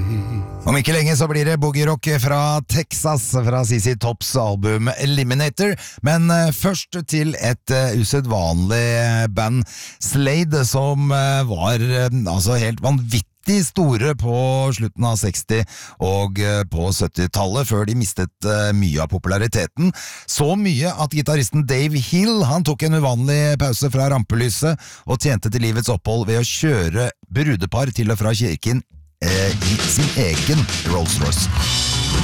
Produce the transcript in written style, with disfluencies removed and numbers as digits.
Om ikke lenge så blir det boogie-rock fra Texas, fra CC Tops album Eliminator, men først til et usedvanlig band, Slade, som var altså helt vanvittig store på slutten av 60- og på 70-tallet, før de mistet mye av populariteten. Så mye at gitaristen Dave Hill, han tok en uvanlig pause fra rampelyset og tjente til livets opphold ved å kjøre brudepar til og fra kirken i sin egen Rolls-Royce.